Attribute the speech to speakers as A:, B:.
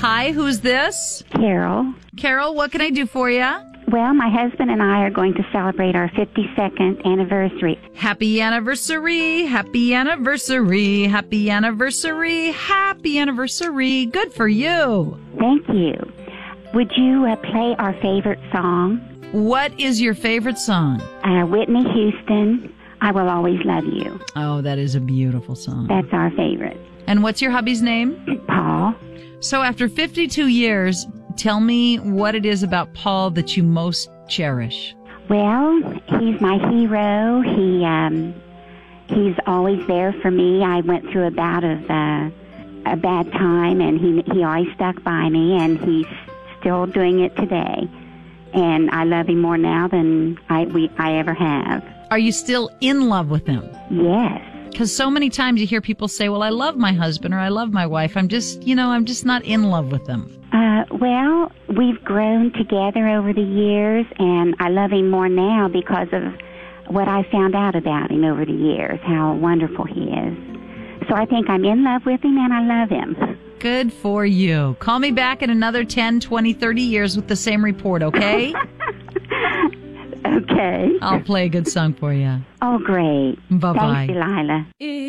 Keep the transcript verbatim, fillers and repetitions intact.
A: Hi, who's this?
B: Carol.
A: Carol, what can I do for you?
B: Well, my husband and I are going to celebrate our fifty-second anniversary.
A: Happy anniversary, happy anniversary, happy anniversary, happy anniversary. Good for you.
B: Thank you. Would you uh, play our favorite song?
A: What is your favorite song?
B: Uh, Whitney Houston, I Will Always Love You.
A: Oh, that is a beautiful song.
B: That's our favorite.
A: And what's your hubby's name?
B: Paul.
A: So after fifty-two years, tell me what it is about Paul that you most cherish.
B: Well, he's my hero. He um, he's always there for me. I went through a bout of uh, a bad time, and he he always stuck by me, and he's still doing it today. And I love him more now than I we I ever have.
A: Are you still in love with him?
B: Yes.
A: Because so many times you hear people say, well, I love my husband or I love my wife. I'm just, you know, I'm just not in love with them.
B: Uh, well, we've grown together over the years, and I love him more now because of what I found out about him over the years, how wonderful he is. So I think I'm in love with him, and I love him.
A: Good for you. Call me back in another ten, twenty, thirty years with the same report, okay?
B: Okay.
A: I'll play a good song for you.
B: Oh, great.
A: Bye-bye.
B: Thanks, Delilah.